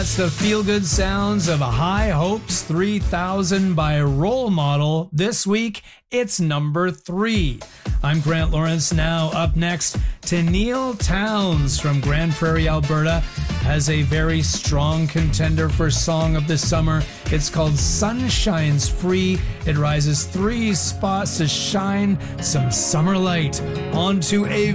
That's the feel-good sounds of High Hopes 3000 by Role Model. This week, it's number 3. I'm Grant Lawrence. Now up next, Tenille Townes from Grand Prairie, Alberta, has a very strong contender for Song of the Summer. It's called Sunshine's Free. It rises 3 spots to shine some summer light onto a